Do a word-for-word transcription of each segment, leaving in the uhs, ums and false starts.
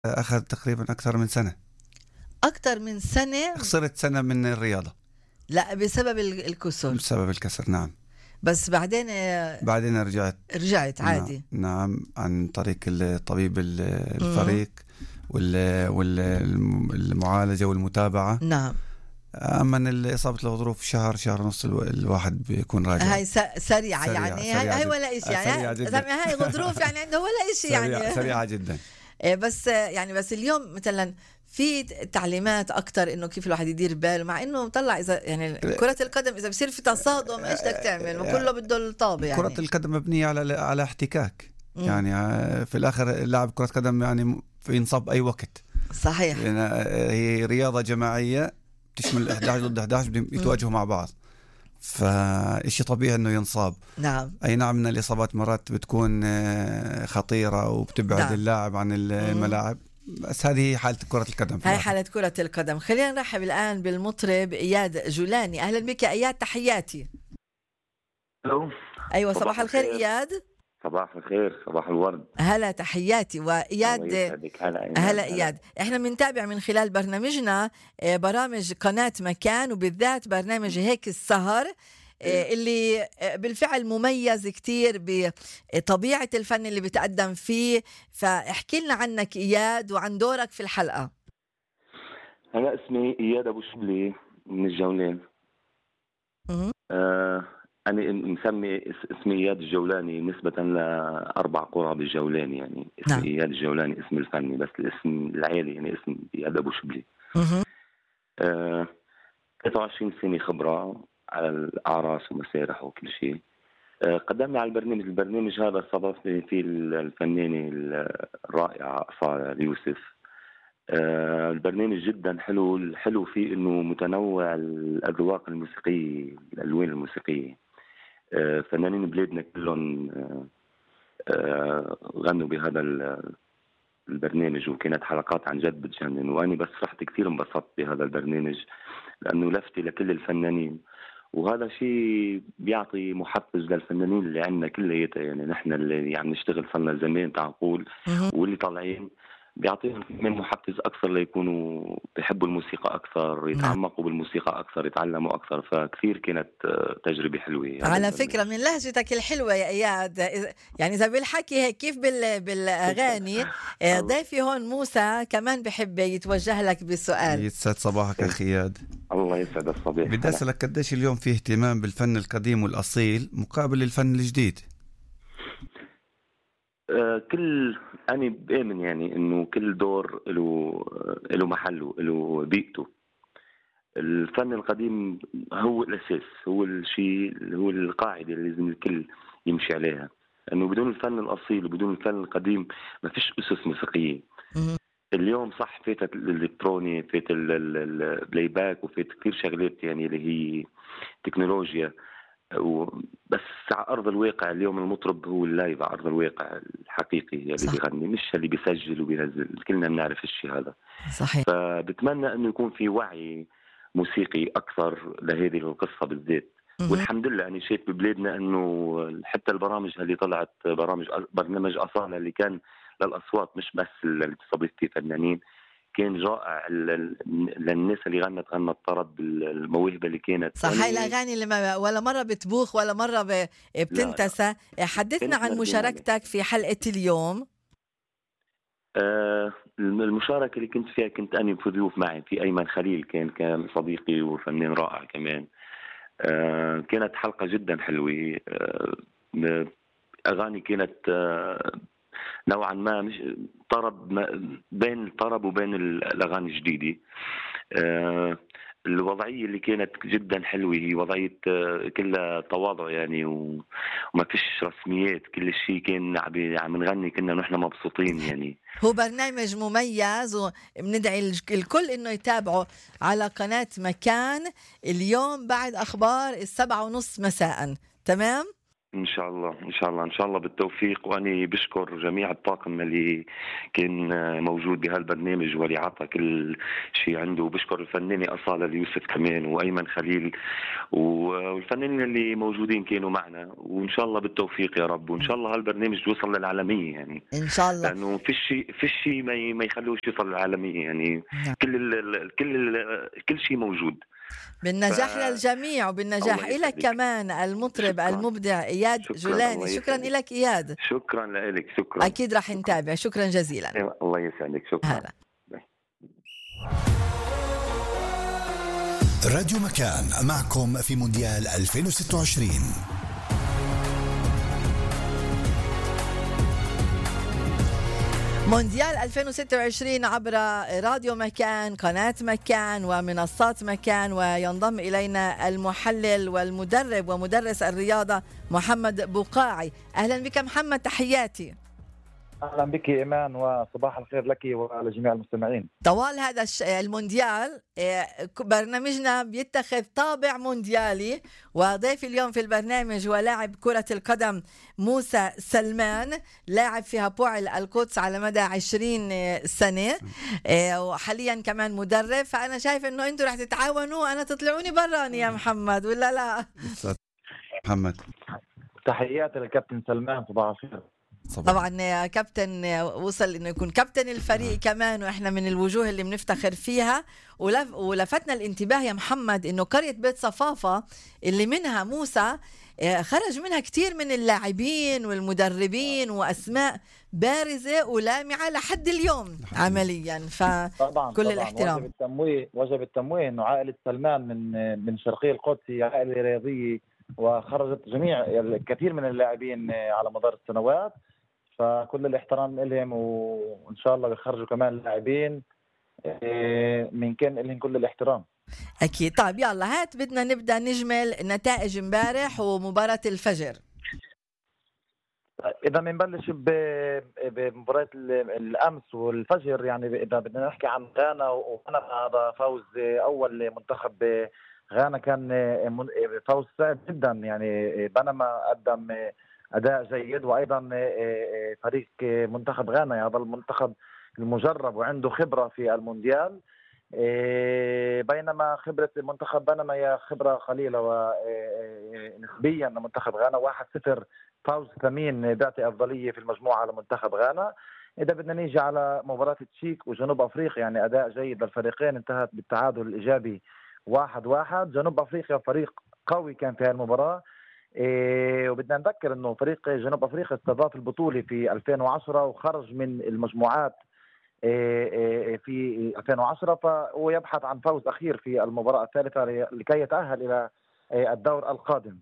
أخذ تقريبا أكثر من سنة. أكتر من سنة؟ خسرت سنة من الرياضة. لا بسبب ال- الكسر. بسبب الكسر، نعم. بس بعدين آه، بعدين رجعت. رجعت عادي. نعم, نعم عن طريق الطبيب ال- الفريق وال- والمعالجة والمتابعة. نعم. أما الإصابة الغضروف شهر شهر ونص الو- الواحد بيكون راجع. هاي س- سريعة سريعة يعني سريعة هاي, هاي جداً. ولا إشي يعني سريعة جداً. هاي, هاي غضروف يعني عنده ولا إشي سريعة يعني سريعة جدا. إيه بس آه، يعني بس اليوم مثلا في تعليمات أكتر إنه كيف الواحد يدير باله، مع إنه طلع إذا يعني كرة القدم إذا بصير في تصادم إيش بدك تعمل؟ ما كله بده الطابة يعني. كرة القدم مبنية على على احتكاك. مم. يعني آه، في الآخر لاعب كرة قدم يعني ينصاب أي وقت. صحيح. يعني آه، هي رياضة جماعية تشمل إحدى عشر ضد إحدى عشر بدهم يتواجهوا مع بعض، فإشي طبيعي إنه ينصاب. نعم. أي نعم من الإصابات مرات بتكون آه، خطيرة وبتبعد نعم. اللاعب عن الملاعب، بس هذه حالة كرة القدم. هاي حالة كرة القدم. خلينا نرحب الآن بالمطرب إياد جولاني. أهلا بك يا إياد، تحياتي. الو. أيوة صباح صباح الخير الخير. إياد. صباح الخير، صباح الورد. هلا تحياتي. وإياد الله يسعدك. هلا إيمان. هلا إياد، إحنا بنتابع من خلال برنامجنا آه، برامج قناة مكان، وبالذات برنامج هيك السهر آه، اللي آه، بالفعل مميز كتير بطبيعة الفن اللي بتقدم فيه. فاحكي لنا عنك إياد وعن دورك في الحلقة. أنا اسمي إياد أبو شبلي من الجولين. مم. آه أنا مسمي اس- اسمي إياد الجولاني نسبة لأربع قرى بالجولين، يعني اسمي نعم. إياد الجولاني اسمي الفني، بس الاسم العائلي يعني اسم إياد أبو شبلي. مهم. آه ثلاثة وعشرين سنة خبرة على الأعراس ومسارح وكل شيء. آه قدمنا على البرنامج البرنامج هذا استضافني فيه الفنانة الرائعة أصالة اليوسف. آه البرنامج جدا حلو. الحلو فيه انه متنوع الاذواق الموسيقيه، الالوان الموسيقيه. آه فنانين بلادنا كلهم آه آه غنوا بهذا ال- البرنامج، وكانت حلقات عن جد بتجنن، وانا بس رحت كثير انبسطت بهذا البرنامج لانه لفتي لكل الفنانين، وهذا شيء بيعطي محفز للفنانين اللي عندنا كلياتها. يعني نحن اللي عم نشتغل صرنا زمان تعقول مهم. واللي طالعين بيعطيهم كمان محفز أكثر ليكونوا بيحبوا الموسيقى أكثر، يتعمقوا بالموسيقى أكثر، يتعلموا أكثر. فكثير كانت آه، تجربة حلوة. هذا على البرنامج. فكرة من لهجتك الحلوة يا إياد، إذا- يعني إذا بالحكي هيك كيف بال... بالأغاني آه، ضيفي هون موسى كمان بحب يتوجه لك بسؤال. يسعد صباحك أخي إياد. الله يسعد الصبيح. بدي أسألك قديش اليوم في اهتمام بالفن القديم والأصيل مقابل الفن الجديد؟ آه، كل أنا بآمن يعني إنه كل دور له له محله، له بيئته. الفن القديم هو الأساس، هو الشيء، هو القاعدة اللي لازم الكل يمشي عليها، لأنه بدون الفن الأصيل وبدون الفن القديم ما فيش أسس موسيقية. مهم. اليوم اليوم صح فاتت الإلكتروني، فات ال- ال- ال- البلاي باك، وفات كثير شغلات يعني اللي هي تكنولوجيا، و- بس على أرض الواقع اليوم المطرب هو اللايف على أرض الواقع الحقيقي اللي صح. بيغني، مش اللي بيسجل وبينزل. كلنا بنعرف الشيء هذا. صحيح. فبتمنى انه يكون في وعي موسيقي اكثر لهذه القصه بالذات. مهم. والحمد لله انا شايف ببلادنا انه حتى البرامج اللي طلعت، برامج برنامج اصاله اللي كان للاصوات مش بس اللي بتستضيف فيه فنانين، كان رائع ل- للناس اللي غنت غنت طرب الموهبه اللي كانت. صح. هاي وأنا الأغاني اللي ما ولا مرة بتبوخ ولا مرة ب- بتنتسى. حدثنا كانت عن مردودة مشاركتك في حلقة اليوم. آه، المشاركة اللي كنت فيها كنت أنا في ضيوف معي، في أيمن خليل كان كان صديقي وفنان رائع كمان. آه، كانت حلقة جدا حلوة. آه، م- أغاني كانت آه، نوعا ما مش طرب، ما- بين الطرب وبين ال- الأغاني الجديدة. آه، الوضعية اللي كانت جدا حلوة هي وضعية آه، كلها تواضع يعني، و- وما فيش رسميات. كل شيء كان عم عم نغني كنا نحن مبسوطين يعني. هو برنامج مميز وبندعي الج- الكل انه يتابعه على قناة مكان اليوم بعد اخبار السبعة ونص مساء. تمام. ان شاء الله ان شاء الله ان شاء الله بالتوفيق. واني بشكر جميع الطاقم اللي كان موجود بهالبرنامج واللي عطى كل شيء عنده. وبشكر الفنانه اصاله اليوسف كمان وايمن خليل والفنانين اللي موجودين كانوا معنا. وان شاء الله بالتوفيق يا رب. وان شاء الله هالبرنامج يوصل للعالميه يعني ان شاء الله، لانه في شيء في شيء ما ما يخلوش يوصل للعالميه يعني. نعم. كل ال كل ال كل شيء موجود. بالنجاح ف... للجميع وبالنجاح الله لك يسعدك. كمان المطرب شكراً. المبدع إياد شكراً. جولاني. الله شكرا يسعدك. لك إياد، شكرا لك. شكرا. أكيد رح شكراً. نتابع. شكرا جزيلا. أيوة، الله يسعدك. شكرا. هلا. راديو مكان معكم في مونديال ألفين وستة وعشرين. مونديال ألفين وستة وعشرين عبر راديو مكان، قناة مكان ومنصات مكان. وينضم إلينا المحلل والمدرب ومدرس الرياضة محمد بقاعي. أهلا بك محمد، تحياتي. أهلا بك إيمان، وصباح الخير لك ولجميع المستمعين. طوال هذا المونديال برنامجنا بيتخذ طابع مونديالي، وضيفي اليوم في البرنامج هو لاعب كرة القدم موسى سلمان، لاعب في هابوعل القدس على مدى عشرين سنة، وحاليا كمان مدرب. فأنا شايف إنه أنتوا رح تتعاونوا، أنا تطلعوني براني يا محمد ولا لا؟ محمد تحياتي للكابتن سلمان، صباح الخير. طبعا كابتن وصل انه يكون كابتن الفريق كمان، واحنا من الوجوه اللي بنفتخر فيها. ولف ولفتنا الانتباه يا محمد انه قرية بيت صفافة اللي منها موسى خرج منها كتير من اللاعبين والمدربين واسماء بارزة ولامعة لحد اليوم عمليا. فكل الاحترام. وجب التمويه وجب التمويه انه عائلة سلمان من من شرقية القدس عائلة رياضية، وخرجت جميع الكثير من اللاعبين على مدار السنوات. فكل الاحترام لهم، وإن شاء الله بيخرجوا كمان لاعبين من كان لهم كل الاحترام. أكيد. طيب يلا هات بدنا نبدأ نجمل نتائج امبارح ومباراة الفجر. إذا بنبلش بمباراة الأمس والفجر، يعني إذا بدنا نحكي عن غانا، وغانا هذا فوز أول منتخب غانا، كان فوز صعب جدا. يعني بنما قدم أداء جيد، وأيضا فريق منتخب غانا هذا المنتخب المجرب وعنده خبرة في المونديال، بينما خبرة منتخب بنما هي خبرة قليلة ونسبيا لمنتخب غانا. واحد صفر فوز ثمين بيعطي أفضلية في المجموعة على منتخب غانا. إذا بدنا نيجي على مباراة تشيك وجنوب أفريقيا، يعني أداء جيد للفريقين، انتهت بالتعادل الإيجابي واحد واحد. جنوب أفريقيا فريق قوي كان في هذه المباراة، إيه وبدنا نذكر انه فريق جنوب افريقيا استضاف البطوله في ألفين وعشرة وخرج من المجموعات إيه إيه في ألفين وعشرة، فهو يبحث عن فوز اخير في المباراه الثالثه لكي يتاهل الى إيه الدور القادم.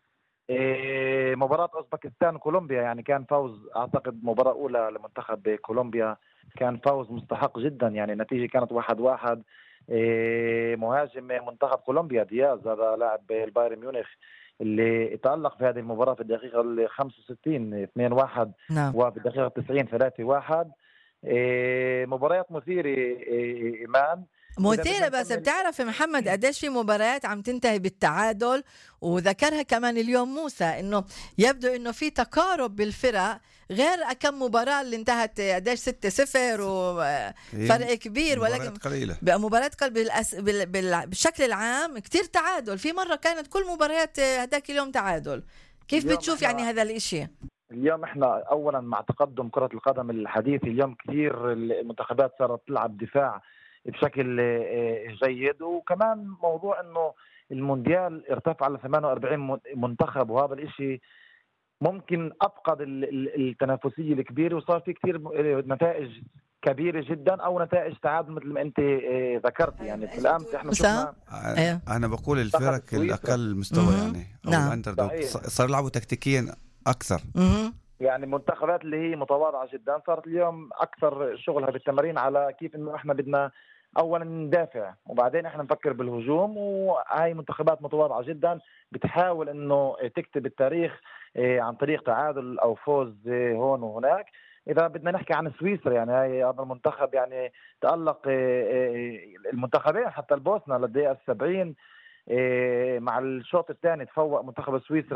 إيه مباراه اوزبكستان وكولومبيا، يعني كان فوز، اعتقد مباراه اولى لمنتخب كولومبيا، كان فوز مستحق جدا. يعني النتيجه كانت واحد واحد. إيه مهاجم منتخب كولومبيا دياز، هذا لاعب البايرن ميونخ، اللي تألق في هذه المباراة في الدقيقة ال خمسة وستين اثنين واحد، نعم. وفي الدقيقة التسعين ثلاثة واحد. إيه مباريات مثيرة إيه إيمان، مثيرة. بس بتعرف محمد قديش في مباريات عم تنتهي بالتعادل، وذكرها كمان اليوم موسى انه يبدو انه في تقارب بالفرق، غير كم مباراة اللي انتهت قديش ستة صفر وفرق كبير، ولكن مباريات قلب بالأس... بال... بال... بالشكل العام كتير تعادل. في مرة كانت كل مباريات هداك اليوم تعادل. كيف بتشوف يعني هذا الاشي؟ اليوم احنا اولا مع تقدم كرة القدم الحديث، اليوم كثير المنتخبات صارت تلعب دفاع بشكل جيد، وكمان موضوع انه المونديال ارتفع على ثمانية وأربعين منتخب، وهذا الاشي ممكن افقد التنافسيه الكبيره، وصار في كثير نتائج كبيره جدا او نتائج تعادل مثل ما انت ذكرت. يعني في الامس احنا شفنا، انا بقول الفرق الاقل مستوى يعني او نعم. الاندر صار يلعبوا تكتيكيا اكثر. يعني المنتخبات اللي هي متواضعه جدا صارت اليوم اكثر شغلها بالتمارين على كيف انه احنا بدنا اولا ندافع وبعدين احنا نفكر بالهجوم، وهي منتخبات متواضعه جدا بتحاول انه تكتب التاريخ عن طريق تعادل او فوز هون وهناك. اذا بدنا نحكي عن سويسرا، يعني هاي هذا المنتخب يعني تألق المنتخبين حتى البوسنة للدقيقة السبعين، مع الشوط الثاني تفوق منتخب سويسرا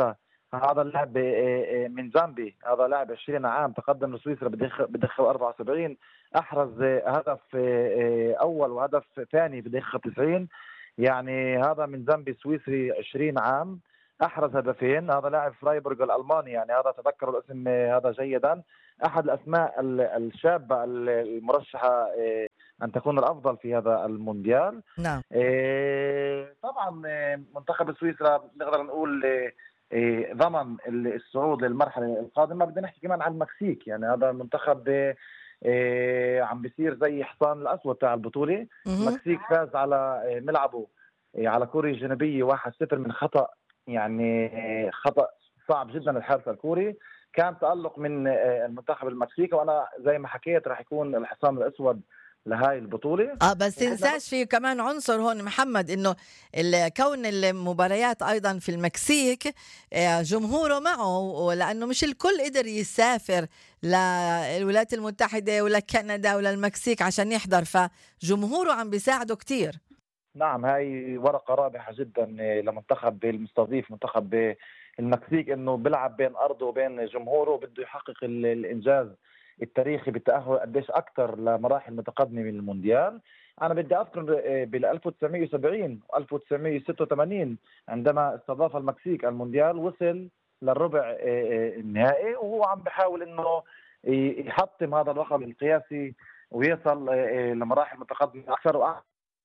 هذا اللاعب آه، آه، من زامبي، هذا لاعب عشرين عام تقدم لسويسرا بدقيقة بدقيقة أربعة وسبعين، أحرز آه، هدف آه، آه، أول وهدف ثاني بدقيقة تسعين. يعني هذا من زامبي سويسري عشرين عام أحرز هدفين. هذا لاعب فرايبورغ الألماني، يعني هذا تذكروا الاسم آه، هذا جيدا، أحد الأسماء ال- الشابة ال- المرشحة آه، أن تكون الأفضل في هذا المونديال. نعم. آه، طبعا آه، منتخب سويسرا نقدر نقول آه، إيه، ضمن الصعود للمرحله القادمه. بدنا نحكي كمان عن المكسيك، يعني هذا المنتخب إيه، عم بيصير زي حصان الاسود تاع البطوله. مهم. المكسيك فاز على إيه، ملعبه إيه، على كوريا الجنوبيه واحد صفر من خطا، يعني إيه، خطا صعب جدا الحارس الكوري. كان تالق من إيه، المنتخب المكسيكي، وانا زي ما حكيت راح يكون الحصان الاسود لهاي البطوله. اه بس وبدنا تنساش في كمان عنصر هون محمد، انه ال- كون المباريات ايضا في المكسيك آه، جمهوره معه، لانه مش الكل قدر يسافر للولايات المتحدة ولا كندا ولا المكسيك عشان يحضر، فجمهوره عم بيساعده كتير. نعم، هاي ورقة رابحة جدا لمنتخب المستضيف منتخب المكسيك، انه بيلعب بين ارضه وبين جمهوره، بده يحقق ال- الانجاز التاريخي بالتأهل قديش اكثر لمراحل متقدمة من المونديال. انا بدي اذكر بال ألف وتسعمية وسبعين و ألف وتسعمية وستة وثمانين عندما استضاف المكسيك المونديال وصل للربع النهائي، وهو عم بحاول انه يحطم هذا الرقم القياسي ويصل لمراحل متقدمة اكثر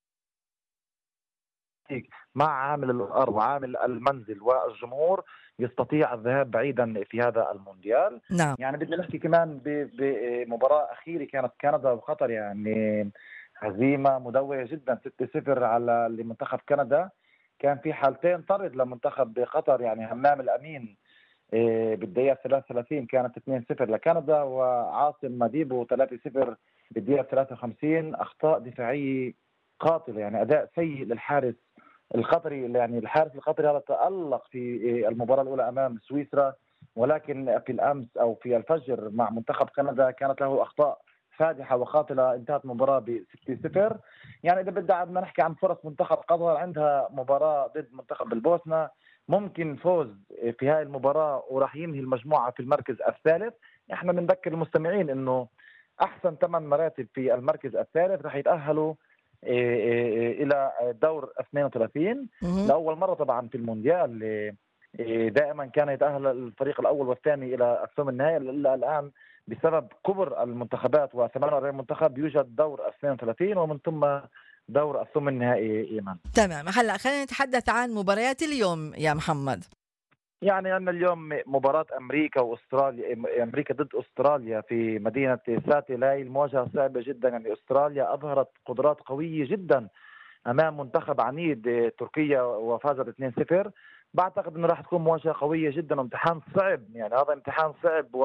مع عامل الارض وعامل المنزل والجمهور يستطيع الذهاب بعيدا في هذا المونديال. نعم. يعني بدنا نحكي كمان بمباراه اخيره كانت كندا وقطر، يعني هزيمه مدويه جدا ستة صفر على لمنتخب كندا. كان في حالتين طرد لمنتخب قطر، يعني همام الامين بالدقيقه ثلاثة وثلاثين كانت اثنين صفر لكندا، وعاصم مديبو ثلاثة صفر بالدقيقه ثلاثة وخمسين. اخطاء دفاعيه قاتله، يعني اداء سيء للحارس القطري. يعني الحارس القطري هذا تألق في المباراة الأولى أمام سويسرا، ولكن في الأمس أو في الفجر مع منتخب كندا كانت له أخطاء فادحة وقاتلة، انتهت المباراة ب ستة صفر. يعني إذا بدنا نحكي عن فرص منتخب قطر، عندها مباراة ضد منتخب البوسنة، ممكن فوز في هاي المباراة وراح ينهي المجموعة في المركز الثالث. احنا بنذكر المستمعين انه احسن ثمان مراتب في المركز الثالث راح يتأهلوا الى دور اثنين وثلاثين مهم. لاول مره طبعا في المونديال. دائما كان يتاهل الفريق الاول والثاني الى الثمن النهائي، الا الان بسبب كبر المنتخبات وثمانية وأربعين منتخب يوجد دور اثنين وثلاثين ومن ثم دور الثمن النهائي. ايمن، تمام. هلا خلينا نتحدث عن مباريات اليوم يا محمد. يعني عندنا اليوم مباراة أمريكا وأستراليا، أمريكا ضد أستراليا في مدينة ساتيلاي. المواجهة صعبة جدا، يعني أستراليا أظهرت قدرات قوية جدا أمام منتخب عنيد تركيا وفازت اثنين صفر. بعتقد أنه راح تكون مواجهة قوية جدا وامتحان صعب، يعني هذا امتحان صعب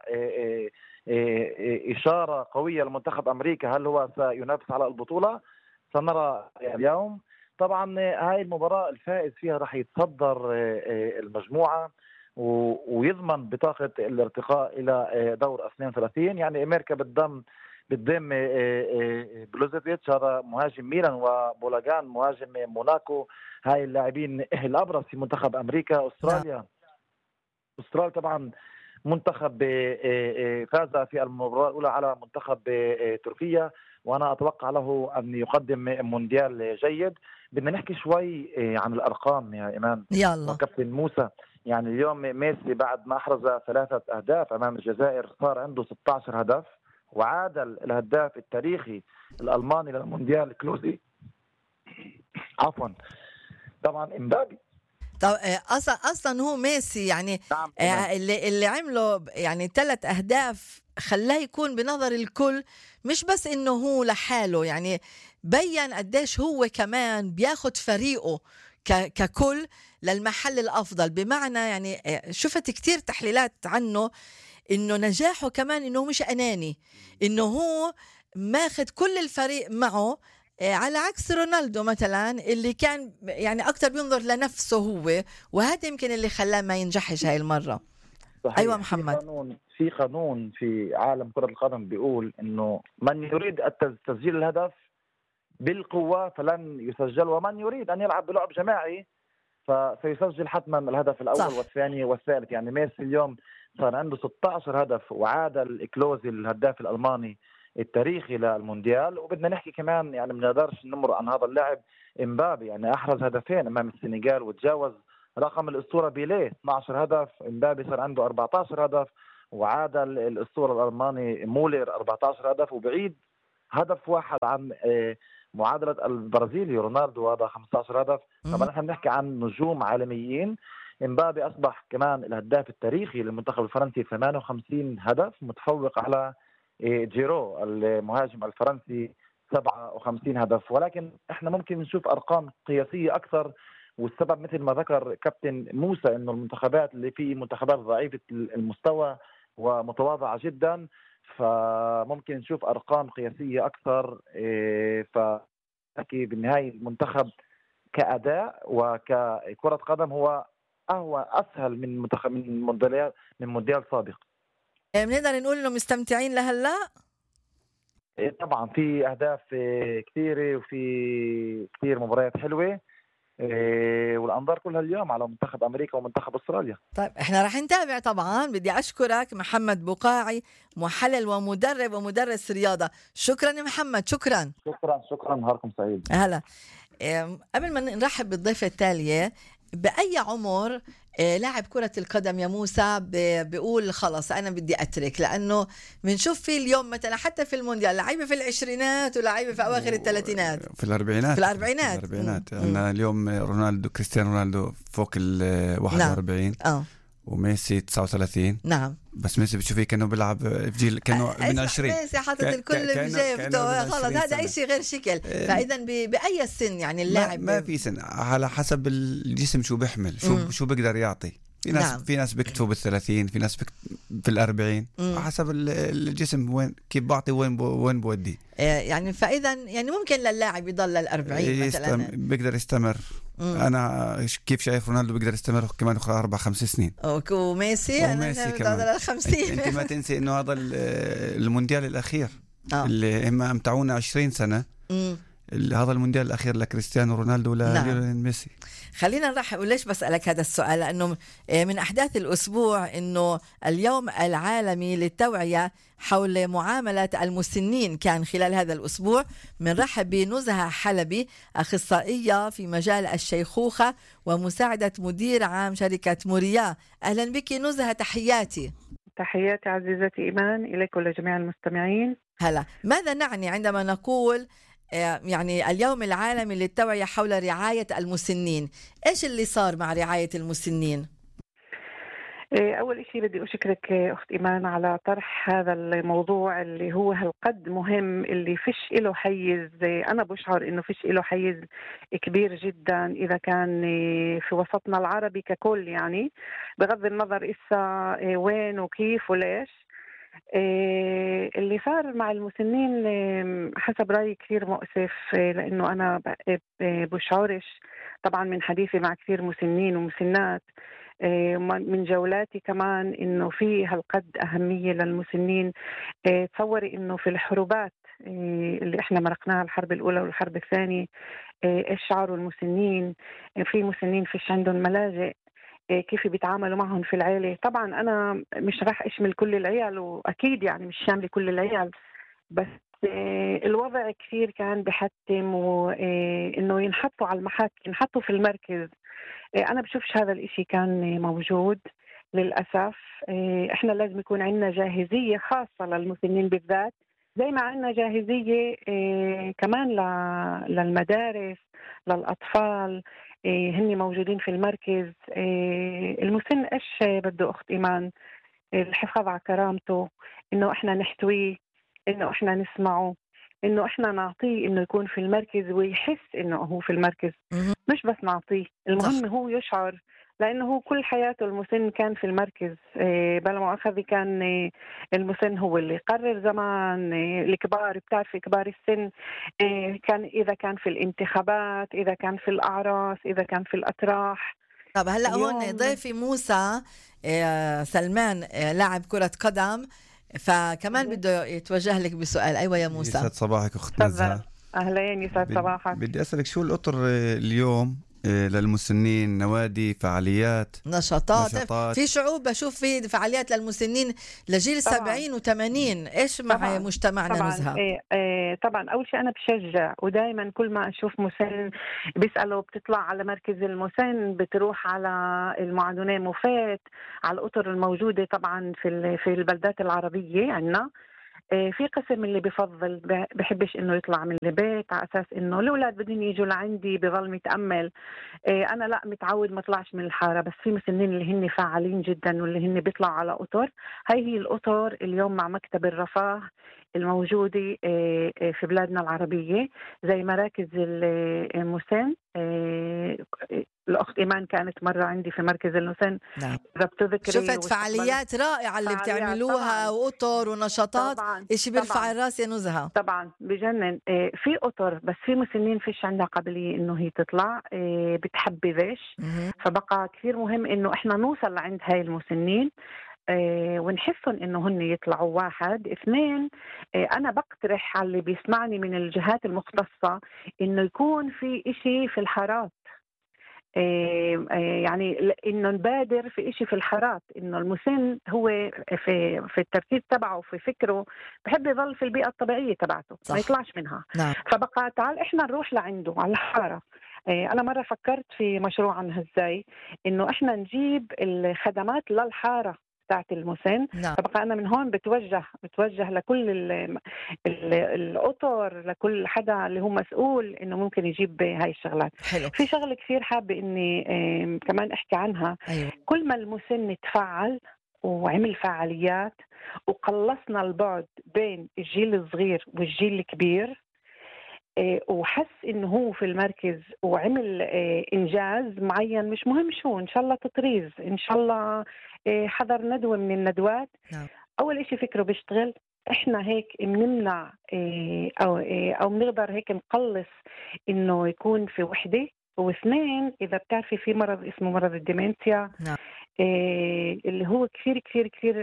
وإشارة قوية لمنتخب أمريكا، هل هو سينافس على البطولة؟ سنرى اليوم. طبعا هاي المباراة الفائز فيها راح يتصدر المجموعة ويضمن بطاقة الارتقاء إلى دور اثنين وثلاثين. يعني أمريكا بتضم بتضم بلوزيفيتش هذا مهاجم ميلان وبولاغان مهاجم موناكو، هاي اللاعبين الأبرز في منتخب أمريكا. أستراليا أستراليا طبعا منتخب فاز في المباراة الأولى على منتخب تركيا، وأنا أتوقع له أن يقدم مونديال جيد. بدنا نحكي شوي عن الأرقام يا إيمان يلا. وكابتن موسى. يعني اليوم ميسي بعد ما أحرز ثلاثة أهداف أمام الجزائر صار عنده ستة عشر هدف، وعادل الهداف التاريخي الألماني للمونديال كلوزي عفوا طبعا إمبابي. طب اصلا اصلا هو ميسي يعني نعم. آه اللي اللي عمله يعني ثلاث اهداف خلاه يكون بنظر الكل، مش بس انه هو لحاله، يعني بين قديش هو كمان بياخد فريقه ك- ككل للمحل الافضل. بمعنى يعني آه، شفت كتير تحليلات عنه انه نجاحه كمان انه مش اناني، انه هو ماخد كل الفريق معه، آه، على عكس رونالدو مثلا اللي كان يعني اكتر بينظر لنفسه هو، وهذا يمكن اللي خلاه ما ينجحش هاي المرة. صحيح. ايوه في محمد. قانون في قانون في عالم كرة القدم بيقول انه من يريد التز- تسجيل الهدف بالقوة فلن يسجل، ومن يريد ان يلعب بلعب جماعي فسيسجل حتما الهدف الأول صح. والثاني والثالث. يعني ميسي اليوم صار عنده ستة عشر هدف وعادل كلوزي الهداف الألماني التاريخي للمونديال. وبدنا نحكي كمان يعني ما نقدرش نمر عن هذا اللاعب امبابي، يعني أحرز هدفين أمام السنغال وتجاوز رقم الأسطورة بيليه اثنا عشر هدف. امبابي صار عنده أربعة عشر هدف وعادل الأسطورة الألماني مولر أربعة عشر هدف، وبعيد هدف واحد عن معادلة البرازيلي رونالدو هذا خمسة عشر هدف. طبعا نحن بنحكي عن نجوم عالميين. امبابي أصبح كمان الهداف التاريخي للمنتخب الفرنسي ثمانية وخمسين هدف، متفوق على جيرو المهاجم الفرنسي سبعة وخمسين هدف. ولكن احنا ممكن نشوف أرقام قياسية أكثر، والسبب مثل ما ذكر كابتن موسى انه المنتخبات اللي في منتخبات ضعيفة المستوى ومتواضعة جدا، فممكن نشوف أرقام قياسية أكثر. فأكيد بالنهاية المنتخب كأداء وككرة قدم هو أهو أسهل من منتخب من مونديال من مونديال سابق. بنقدر نقول إنه مستمتعين لهلا؟ طبعا في أهداف كثيرة وفي كثير مباريات حلوة، والأنظار كلها اليوم على منتخب أمريكا ومنتخب أستراليا. طيب احنا راح نتابع طبعا. بدي أشكرك محمد بقاعي، محلل ومدرب ومدرس رياضة. شكرا يا محمد. شكرا شكرا شكرا نهاركم سعيد. هلا. قبل ما نرحب بالضيفة التالية، بأي عمر لاعب كرة القدم يا موسى بيقول خلص أنا بدي أترك؟ لأنه بنشوف في اليوم مثلا حتى في المونديال لعيبة في العشرينات ولاعيبة في أواخر الثلاثينات في الأربعينات في الأربعينات في الأربعينات عندنا اليوم رونالدو كريستيانو رونالدو فوق ال واحد وأربعين. نعم. آه. وميسي تسعة وثلاثين. نعم. بس ميسي بتشوفيه كأنه بيلعب في جيل كأنه من عشرين. ميسي حاطط الكل بجيبته خلص، هذا شيء غير شكل. فإذا بأي سن يعني اللاعب؟ ما, ما في سن، على حسب الجسم شو بيحمل، شو مم. شو بيقدر يعطي. في ناس نعم. في ناس بيكتفوا بالثلاثين، في ناس في الأربعين، على حسب الجسم وين كيف بعطي وين بو وين بودي. يعني فإذا يعني ممكن للاعب يضل الأربعين مثلا بيقدر يستمر. مم. أنا كيف شايف رونالدو بيقدر يستمر كمان أخرى أربع خمس سنين. وميسي وميسي كمان الخمسين. أنت ما تنسي إنه هذا المونديال الأخير أوه. اللي هم أمتعونا عشرين سنة. مم. هذا المونديال الأخير لكريستيانو رونالدو ولا نعم. ميسي. خلينا نرحب. وليش بسألك هذا السؤال؟ لأنه من أحداث الأسبوع إنه اليوم العالمي للتوعية حول معاملة المسنين كان خلال هذا الأسبوع. بنرحب بنزهة حلبي، أخصائية في مجال الشيخوخة ومساعدة مدير عام شركة موريا. أهلا بك نزهة، تحياتي. تحياتي عزيزتي إيمان إليك ولجميع المستمعين. هلا، ماذا نعني عندما نقول يعني اليوم العالمي للتوعية حول رعاية المسنين؟ إيش اللي صار مع رعاية المسنين؟ أول شيء بدي أشكرك أخت إيمان على طرح هذا الموضوع اللي هو هالقد مهم، اللي فيش إله حيز. أنا بشعر إنه فيش إله حيز كبير جدا إذا كان في وسطنا العربي ككل، يعني بغض النظر إسا وين وكيف وليش. اللي صار مع المسنين حسب رأيي كثير مؤسف، لأنه أنا بشعرش طبعا من حديثي مع كثير مسنين ومسنات، من جولاتي كمان، إنه في هالقد أهمية للمسنين. تصوري إنه في الحروبات اللي إحنا مرقناها، الحرب الأولى والحرب الثانية، إيش شعروا المسنين؟ في مسنين فيش عندهم ملاجئ، كيف بيتعاملوا معهم في العيلة. طبعا أنا مش راح أشمل كل العيال، وأكيد يعني مش شاملة كل العيال، بس الوضع كثير كان بحتم، وإنه ينحطوا على المحك، ينحطوا في المركز. أنا بشوفش هذا الإشي كان موجود للأسف. إحنا لازم يكون عندنا جاهزية خاصة للمسنين بالذات، زي ما عندنا جاهزية كمان للمدارس للأطفال، هني موجودين في المركز. المسن إيش بده أخت إيمان؟ الحفاظ على كرامته، إنه إحنا نحتويه، إنه إحنا نسمعه، إنه إحنا نعطيه إنه يكون في المركز ويحس إنه هو في المركز، مش بس نعطيه. المهم صح. هو يشعر، لأنه هو كل حياته المسن كان في المركز. بلا مؤاخذة كان المسن هو اللي يقرر زمان. الكبار، بتعرفي كبار السن، كان إذا كان في الانتخابات، إذا كان في الأعراس، إذا كان في الأتراح. طب هلأ هون ضيفي موسى سلمان لاعب كرة قدم، فكمان بده يتوجه لك بسؤال. أيوة يا موسى. يسعد صباحك أخت نزهة. أهلين، يسعد صباحك. بدي أسألك شو الأطر اليوم للمسنين نوادي فعاليات نشاطات. نشاطات. في شعوب بشوف في فعاليات للمسنين لجيل سبعين وثمانين. إيش مع طبعاً. مجتمعنا طبعاً. نزهة؟ إيه إيه طبعا أول شيء أنا بشجع، ودائما كل ما أشوف مسن بيسألوا بتطلع على مركز المسن، بتروح على المعادنة مفات، على الأطر الموجودة طبعا في في البلدات العربية عنا. في قسم اللي بفضل بحبش انه يطلع من البيت على اساس انه الاولاد بدهم يجوا لعندي بظل متامل. انا لا متعود ما اطلعش من الحاره، بس في مسنين اللي هن فعالين جدا واللي هن بيطلعوا على اطر. هاي هي الاطر اليوم مع مكتب الرفاه الموجوده في بلادنا العربيه، زي مراكز المسن. الأخت إيمان كانت مرة عندي في مركز المسن. نعم. شفت فعاليات رائعة اللي بتعملوها وأطر ونشاطات. طبعاً. إيش بيرفع الراس يا نزهة؟ طبعا بجنن. في أطر بس في مسنين فيش عندها قابلية إنه هي تطلع، بتحبذش. فبقى كثير مهم إنه إحنا نوصل لعند هاي المسنين ونحسن إنه هن يطلعوا. واحد اثنين، أنا بقترح على اللي بيسمعني من الجهات المختصة إنه يكون في إشي في الحارات، يعني إنه نبادر في إشي في الحارات، إنه المسن هو في في الترتيب تبعه في فكره بحب يظل في البيئة الطبيعية تبعته. صح. ما يطلعش منها. نعم. فبقى تعال إحنا نروح لعنده على الحارة. أنا مرة فكرت في مشروع عنها إزاي إنه إحنا نجيب الخدمات للحارة بتاعت المسن. نعم. فبقى أنا من هون بتوجه بتوجه لكل الأطر، لكل حدا اللي هو مسؤول إنه ممكن يجيب هاي الشغلات. حلو. في شغلة كثير حابة إني كمان أحكي عنها. أيوة. كل ما المسن تفعل وعمل فعاليات وقلصنا البعد بين الجيل الصغير والجيل الكبير، وحس إنه هو في المركز وعمل إنجاز معين، مش مهم شو، إن شاء الله تطريز، إن شاء الله حضر ندوة من الندوات. نعم. أول إشي فكره بيشتغل. إحنا هيك بنمنع أو أو بنقدر هيك نقلص إنه يكون في وحدة. واثنين، إذا بتعرفي في مرض اسمه مرض الديمنسيا. نعم. اللي هو كثير كثير كثير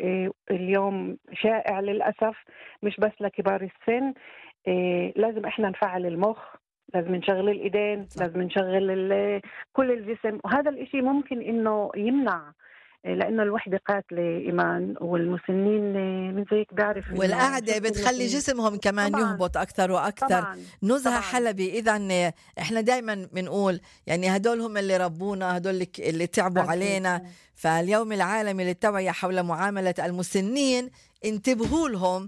اليوم شائع للأسف، مش بس لكبار السن. إيه لازم احنا نفعل المخ، لازم نشغل الايدين. صح. لازم نشغل كل الجسم، وهذا الاشي ممكن انه يمنع، لانه الوحده قاتله ايمان، والمسنين من زيك بعرف والقعده بتخلي جسمهم كمان طبعاً. يهبط اكثر واكثر. طبعاً. نزهة حلبي، اذا احنا دائما بنقول يعني هدول هم اللي ربونا، هدول اللي تعبوا أكيد. علينا. فاليوم العالمي للتوعيه حول معامله المسنين، انتبهوا لهم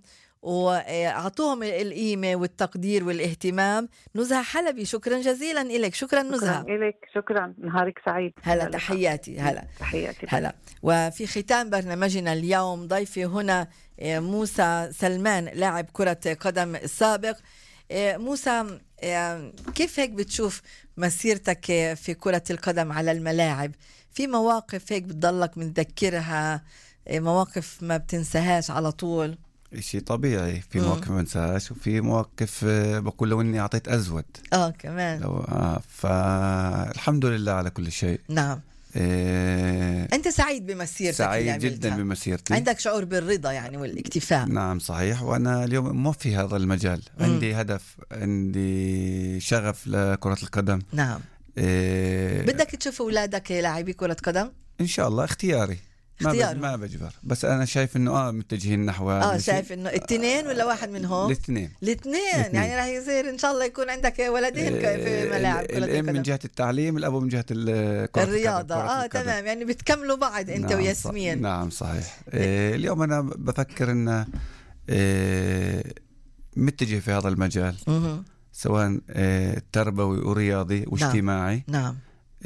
وأعطوهم القيمة والتقدير والاهتمام. نزهة حلبي، شكرا جزيلا إليك. شكرا نزهة. شكرا إليك. شكرا، نهارك سعيد. هلا، تحياتي. هلا تحياتي. هلا. وفي ختام برنامجنا اليوم ضيفي هنا موسى سلمان، لاعب كرة قدم السابق. موسى، كيف هيك بتشوف مسيرتك في كرة القدم على الملاعب؟ في مواقف هيك بتضلك متذكرها، مواقف ما بتنساهاش على طول؟ شيء طبيعي، في مواقف ما انساهاش، وفي مواقف بقول لو اني اعطيت ازود اه كمان لو آه فالحمد لله على كل شيء. نعم. إيه انت سعيد بمسيرتك؟ سعيد جدا بمسيرتي. عندك شعور بالرضا يعني والاكتفاء؟ نعم صحيح. وانا اليوم مو في هذا المجال. مم. عندي هدف، عندي شغف لكرة القدم. نعم. إيه بدك تشوف اولادك لاعبي كرة قدم؟ ان شاء الله، اختياري ما ما بجبر، بس انا شايف انه اه متجهين نحو اه شايف انه الاثنين ولا واحد منهم؟ الاثنين الاثنين يعني راح يصير ان شاء الله يكون عندك ولدين في ملاعب كرة الام من جهه التعليم، الابو من جهه الرياضه. اه تمام، يعني بتكملوا بعض انت نعم وياسمين. نعم صحيح. إيه اليوم انا بفكر ان إيه متجه في هذا المجال، م- سواء إيه تربوي ورياضي واجتماعي. نعم, نعم.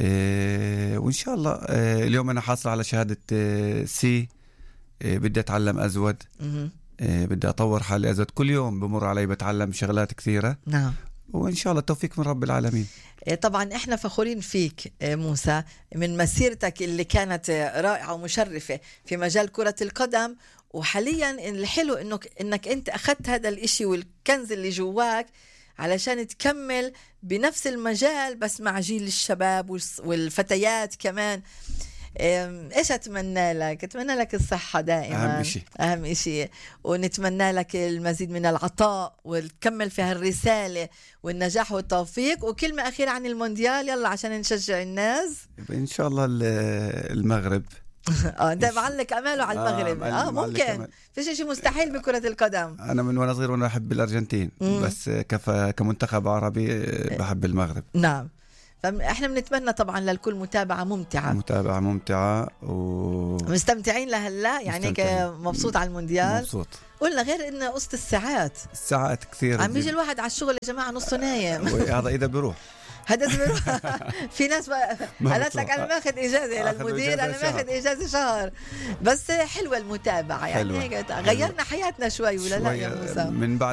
إيه وإن شاء الله إيه اليوم أنا حاصل على شهادة إيه سي. إيه بدي أتعلم أزود. إيه بدي أطور حالي أزود. كل يوم بمر علي بتعلم شغلات كثيرة. نعم. وإن شاء الله التوفيق من رب العالمين. إيه طبعا إحنا فخورين فيك موسى، من مسيرتك اللي كانت رائعة ومشرفة في مجال كرة القدم. وحاليا الحلو إنك إنك أنت أخذت هذا الإشي والكنز اللي جواك علشان تكمل بنفس المجال، بس مع جيل الشباب والفتيات كمان. إيش أتمنى لك؟ أتمنى لك الصحة دائما، أهم شيء أهم شيء، ونتمنى لك المزيد من العطاء وتكمل في هالرسالة والنجاح والتوفيق. وكلمة أخيرة عن المونديال يلا عشان نشجع الناس. إن شاء الله المغرب. اه انت معلق اماله على المغرب. اه, آه ممكن في شيء مستحيل بكرة القدم. انا من وانا صغير وانا احب الارجنتين، مم. بس كف كمنتخب عربي بحب المغرب. نعم، فاحنا بنتمنى طبعا للكل متابعة ممتعة، متابعة ممتعة و مستمتعين لهلا يعني هيك مبسوط على المونديال. مبسوط. قلنا غير انه قصة الساعات الساعات كثير عم بيجي الواحد على الشغل يا جماعة نصه نايم. هذا اذا بيروح هذا بيروح. في ناس قالت لك انا ماخذ اجازه للمدير، انا ماخذ اجازه شهر، بس حلوه المتابعه يعني هيك غيرنا حياتنا شوي ولا لا يا موسى؟ من بعد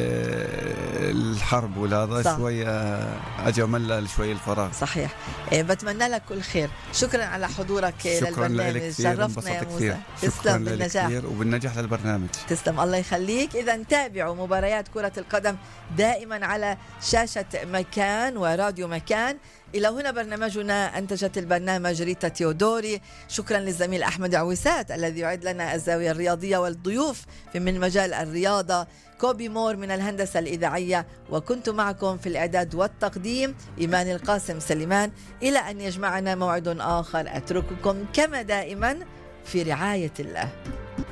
الحرب ولا شويه اجى ملل شوي الفراغ. صحيح. بتمنى لك كل خير. شكرا على حضورك للبرنامج، شرفنا يا موسى. تسلم بالنجاح وبالنجاح للبرنامج. تسلم الله يخليك. اذا تابعوا مباريات كرة القدم دائما على شاشة مكان وراديو مكان. إلى هنا برنامجنا، أنتجت البرنامج ريتا تيودوري. شكرا للزميل أحمد عويسات الذي يعد لنا الزاوية الرياضية والضيوف في من مجال الرياضة، كوبي مور من الهندسة الإذاعية، وكنت معكم في الإعداد والتقديم إيمان القاسم سليمان. إلى أن يجمعنا موعد آخر أترككم كما دائما في رعاية الله.